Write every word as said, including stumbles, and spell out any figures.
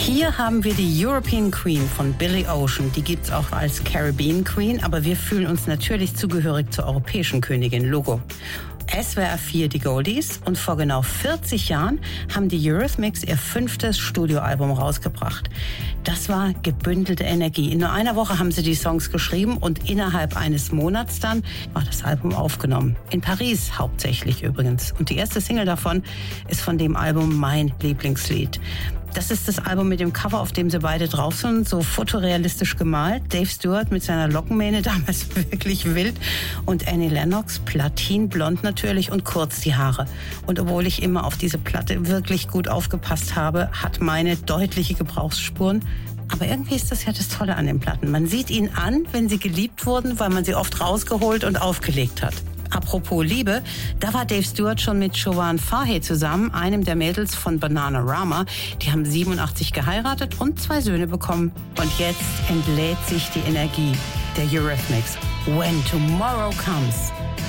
Hier haben wir die European Queen von Billy Ocean. Die gibt's auch als Caribbean Queen, aber wir fühlen uns natürlich zugehörig zur europäischen Königin. Logo. S W R vier die Goldies und vor genau vierzig Jahren haben die Eurythmics ihr fünftes Studioalbum rausgebracht. Das war gebündelte Energie. In nur einer Woche haben sie die Songs geschrieben und innerhalb eines Monats dann war das Album aufgenommen. In Paris hauptsächlich übrigens. Und die erste Single davon ist von dem Album mein Lieblingslied. Das ist das Album mit dem Cover, auf dem sie beide drauf sind, so fotorealistisch gemalt. Dave Stewart mit seiner Lockenmähne, damals wirklich wild. Und Annie Lennox, platinblond natürlich und kurz die Haare. Und obwohl ich immer auf diese Platte wirklich gut aufgepasst habe, hat meine deutliche Gebrauchsspuren. Aber irgendwie ist das ja das Tolle an den Platten. Man sieht ihnen an, wenn sie geliebt wurden, weil man sie oft rausgeholt und aufgelegt hat. Apropos Liebe, da war Dave Stewart schon mit Siobhan Fahey zusammen, einem der Mädels von Bananarama. Die haben siebenundachtzig geheiratet und zwei Söhne bekommen. Und jetzt entlädt sich die Energie der Eurythmics. When Tomorrow Comes.